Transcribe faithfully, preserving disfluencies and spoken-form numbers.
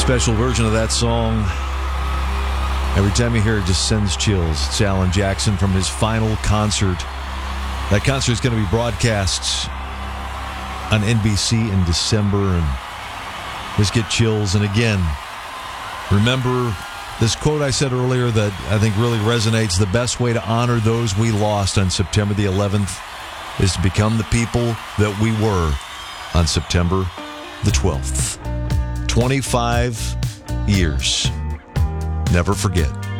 Special version of that song. Every time you hear it, just sends chills. It's Alan Jackson from his final concert. That concert is going to be broadcast on N B C in December, and just get chills. And again, remember this quote I said earlier that I think really resonates. The best way to honor those we lost on September the eleventh is to become the people that we were on September the twelfth. twenty-five years. Never forget.